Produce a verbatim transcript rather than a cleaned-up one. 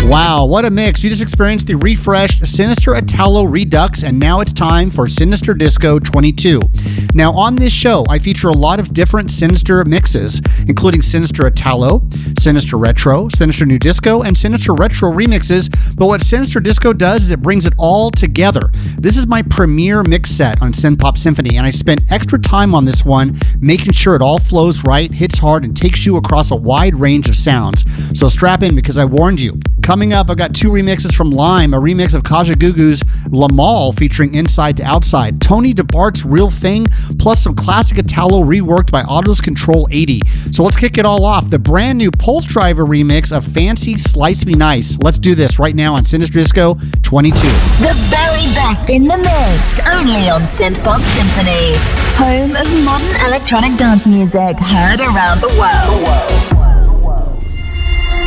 Wow, what a mix. You just experienced the refreshed Sinister Italo Redux, and now it's time for Sinister Disco twenty-two. Now, on this show, I feature a lot of different Sinister mixes, including Sinister Italo, Sinister Retro, Sinister New Disco, and Sinister Retro remixes, but what Sinister Disco does is it brings it all together. This is my premiere mix set on Synthpop Symphony, and I spent extra time on this one, making sure it all flows right, hits hard, and takes you across a wide range of sounds. So strap in, because I warned you. Coming up, I've got two remixes from Lime, a remix of Kajagoogoo's Lamal featuring Inside to Outside, Tony DeBart's Real Thing, plus some classic Italo reworked by Autos Control eighty. So let's kick it all off. The brand new Pulse Driver remix of Fancy Slice Me Nice. Let's do this right now on Sinister Disco twenty-two. The very best in the mix, only on Synthpop Symphony, home of modern electronic dance music heard around the world. The world.